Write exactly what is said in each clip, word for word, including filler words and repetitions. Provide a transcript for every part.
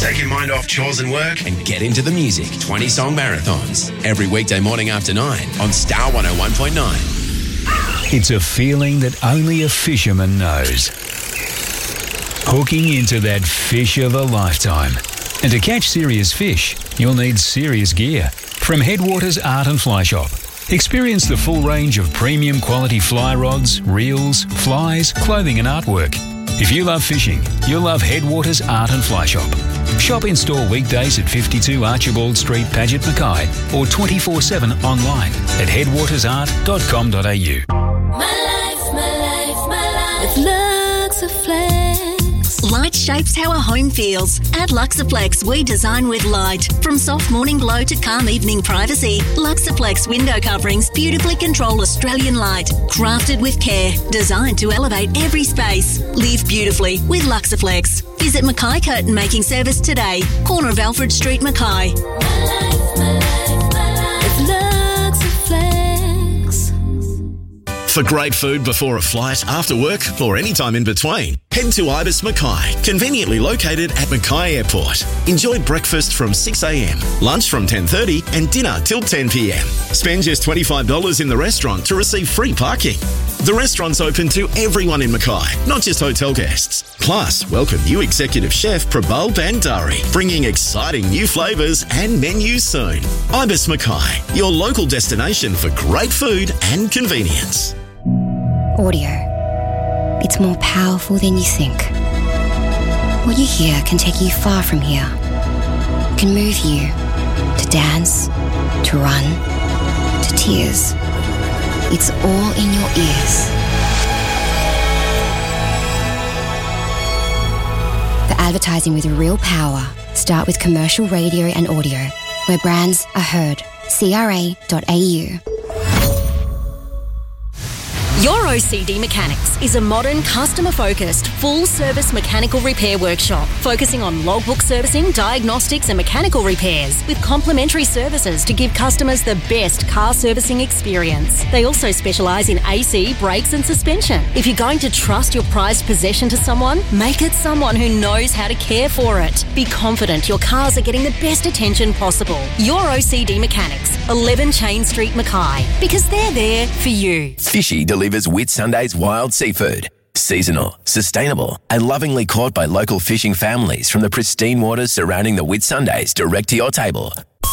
Take your mind off chores and work and get into the music. twenty song marathons. Every weekday morning after nine on Star one oh one point nine. It's a feeling that only a fisherman knows. Hooking into that fish of a lifetime. And to catch serious fish, you'll need serious gear. From Headwaters Art and Fly Shop. Experience the full range of premium quality fly rods, reels, flies, clothing and artwork. If you love fishing, you'll love Headwaters Art and Fly Shop. Shop in-store weekdays at fifty-two Archibald Street, Paget, Mackay, or twenty-four seven online at headwaters art dot com dot a u. My life, my life, my life. With Luxaflex. Light shapes how a home feels. At Luxaflex, we design with light. From soft morning glow to calm evening privacy, Luxaflex window coverings beautifully control Australian light. Crafted with care, designed to elevate every space. Live beautifully with Luxaflex. Visit Mackay Curtain Making Service today. Corner of Alfred Street, Mackay. My life, my life, my life. With Luxaflex. For great food before a flight, after work, or any time in between, head to Ibis Mackay, conveniently located at Mackay Airport. Enjoy breakfast from six a m, lunch from ten thirty and dinner till ten p m. Spend just twenty-five dollars in the restaurant to receive free parking. The restaurant's open to everyone in Mackay, not just hotel guests. Plus, welcome new executive chef Prabal Bandari, bringing exciting new flavours and menus soon. Ibis Mackay, your local destination for great food and convenience. Audio. It's more powerful than you think. What you hear can take you far from here. It can move you to dance, to run, to tears. It's all in your ears. The advertising with real power. Start with commercial radio and audio, where brands are heard. C R A dot A U. Your O C D Mechanics is a modern, customer-focused, full-service mechanical repair workshop focusing on logbook servicing, diagnostics and mechanical repairs with complimentary services to give customers the best car servicing experience. They also specialise in A C, brakes and suspension. If you're going to trust your prized possession to someone, make it someone who knows how to care for it. Be confident your cars are getting the best attention possible. Your O C D Mechanics, eleven Chain Street, Mackay, because they're there for you. Fishy delivers Whitsundays wild seafood. Seasonal, sustainable, and lovingly caught by local fishing families from the pristine waters surrounding the Whitsundays direct to your table.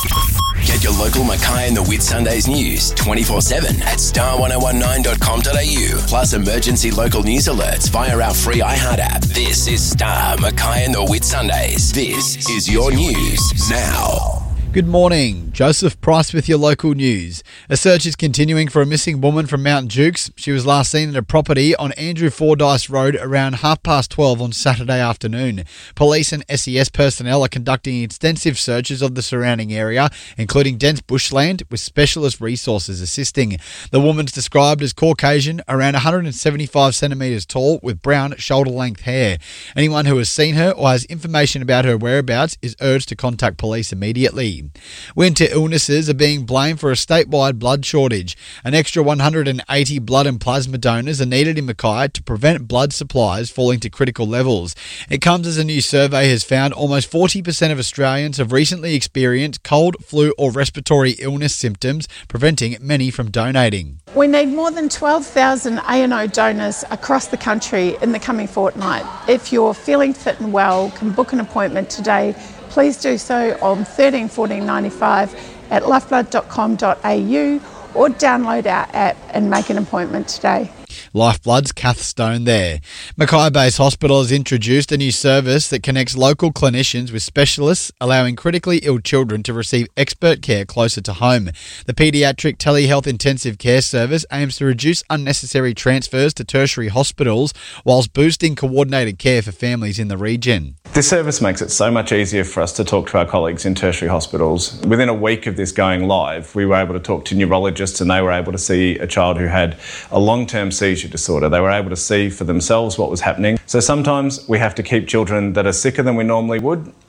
Get your local Mackay and the Whitsundays news twenty-four seven at star one oh one nine dot com dot a u, plus emergency local news alerts via our free iHeart app. This is Star Mackay and the Whitsundays. This is your news now. Good morning. Joseph Price with your local news. A search is continuing for a missing woman from Mount Dukes. She was last seen at a property on Andrew Fordyce Road around half past twelve on Saturday afternoon. Police and S E S personnel are conducting extensive searches of the surrounding area, including dense bushland, with specialist resources assisting. The woman's described as Caucasian, around one hundred seventy-five centimetres tall, with brown shoulder-length hair. Anyone who has seen her or has information about her whereabouts is urged to contact police immediately. Winter illnesses are being blamed for a statewide blood shortage. An extra one hundred eighty blood and plasma donors are needed in Mackay to prevent blood supplies falling to critical levels. It comes as a new survey has found almost forty percent of Australians have recently experienced cold, flu or respiratory illness symptoms, preventing many from donating. We need more than twelve thousand A and O donors across the country in the coming fortnight. If you're feeling fit and well, can book an appointment today. Please do so on thirteen fourteen ninety-five at lifeblood dot com dot a u or download our app and make an appointment today. Lifeblood's Kath Stone there. Mackay Base Hospital has introduced a new service that connects local clinicians with specialists, allowing critically ill children to receive expert care closer to home. The Paediatric Telehealth Intensive Care Service aims to reduce unnecessary transfers to tertiary hospitals whilst boosting coordinated care for families in the region. This service makes it so much easier for us to talk to our colleagues in tertiary hospitals. Within a week of this going live, we were able to talk to neurologists and they were able to see a child who had a long-term seizure disorder. They were able to see for themselves what was happening. So sometimes we have to keep children that are sicker than we normally would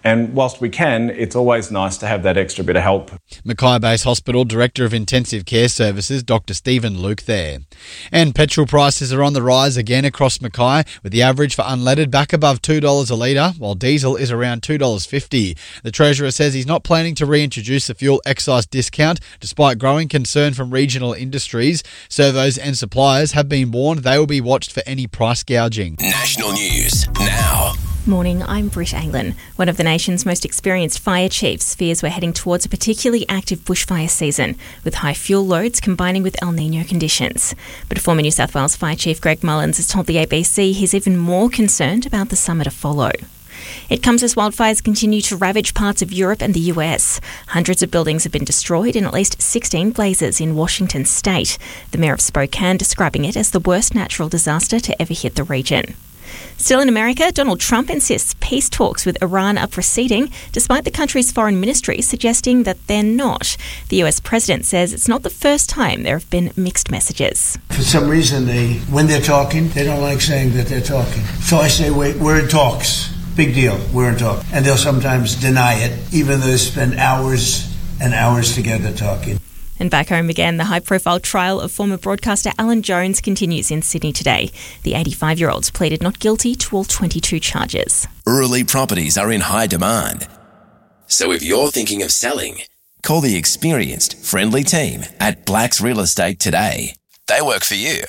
And whilst we can, it's always nice to have that extra bit of help. Mackay Base Hospital Director of Intensive Care Services, Doctor Stephen Luke there. And petrol prices are on the rise again across Mackay, with the average for unleaded back above two dollars a litre, while diesel is around two dollars fifty. The Treasurer says he's not planning to reintroduce the fuel excise discount, despite growing concern from regional industries. Servos and suppliers have been warned they will be watched for any price gouging. National news now. Morning, I'm Britt Aylan. One of the nation's most experienced fire chiefs fears we're heading towards a particularly active bushfire season, with high fuel loads combining with El Niño conditions. But former New South Wales Fire Chief Greg Mullins has told the A B C he's even more concerned about the summer to follow. It comes as wildfires continue to ravage parts of Europe and the U S. Hundreds of buildings have been destroyed in at least sixteen blazes in Washington state. The mayor of Spokane describing it as the worst natural disaster to ever hit the region. Still in America, Donald Trump insists peace talks with Iran are proceeding, despite the country's foreign ministry suggesting that they're not. The U S president says it's not the first time there have been mixed messages. For some reason, they, when they're talking, they don't like saying that they're talking. So I say, wait, we're in talks. Big deal, we're in talks. And they'll sometimes deny it, even though they spend hours and hours together talking. And back home again, the high-profile trial of former broadcaster Alan Jones continues in Sydney today. The eighty-five-year-old pleaded not guilty to all twenty-two charges. Early properties are in high demand. So if you're thinking of selling, call the experienced, friendly team at Blacks Real Estate today. They work for you.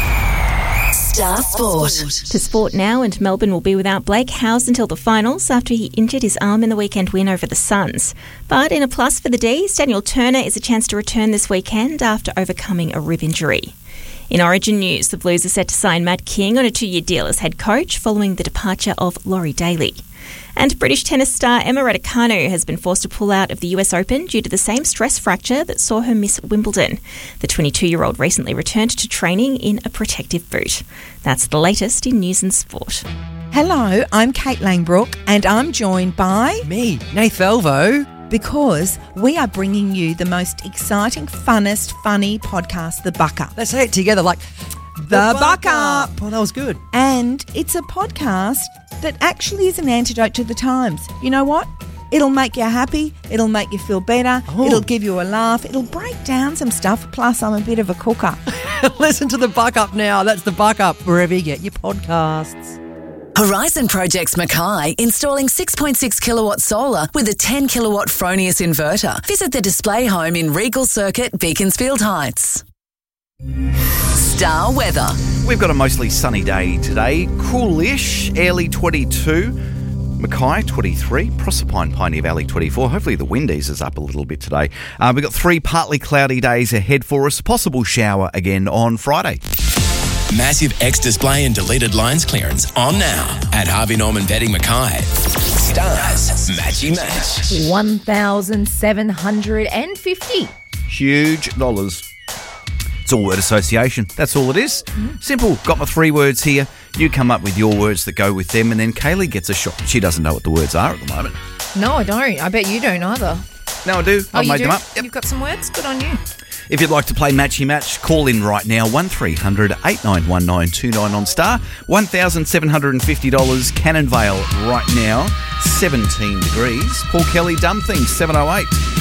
Star Sport. To sport now, and Melbourne will be without Blake Howes until the finals after he injured his arm in the weekend win over the Suns. But in a plus for the D's, Daniel Turner is a chance to return this weekend after overcoming a rib injury. In Origin news, the Blues are set to sign Matt King on a two-year deal as head coach following the departure of Laurie Daly. And British tennis star Emma Raducanu has been forced to pull out of the U S Open due to the same stress fracture that saw her miss Wimbledon. The twenty-two-year-old recently returned to training in a protective boot. That's the latest in news and sport. Hello, I'm Kate Langbrook and I'm joined by... Me, Nath Velvo. Because we are bringing you the most exciting, funnest, funny podcast, The Buck Up. Let's say it together like... The, the Buck, Buck Up. Up. Oh, that was good. And it's a podcast that actually is an antidote to the times. You know what? It'll make you happy. It'll make you feel better. Oh. It'll give you a laugh. It'll break down some stuff. Plus, I'm a bit of a cooker. Listen to The Buck Up now. That's The Buck Up, wherever you get your podcasts. Horizon Projects Mackay, installing six point six kilowatt solar with a ten kilowatt Fronius inverter. Visit the display home in Regal Circuit, Beaconsfield Heights. Star weather. We've got a mostly sunny day today. Coolish, Airlie twenty-two, Mackay twenty-three, Proserpine, Pioneer Valley twenty-four. Hopefully the wind eases up a little bit today. Uh, we've got three partly cloudy days ahead for us. Possible shower again on Friday. Massive X display and deleted lines clearance on now at Harvey Norman Bedding Mackay. Stars Matchy Match. one thousand seven hundred fifty. Huge dollars. It's all word association. That's all it is. Mm-hmm. Simple. Got my three words here. You come up with your words that go with them, and then Kaylee gets a shot. She doesn't know what the words are at the moment. No, I don't. I bet you don't either. No, I do. Oh, I've you made do? them up. Yep. You've got some words? Good on you. If you'd like to play Matchy Match, call in right now, one three hundred eight nine one nine two nine on Star. one thousand seven hundred fifty dollars, Cannon Vale right now, seventeen degrees. Paul Kelly, Dumb Things, seven oh eight.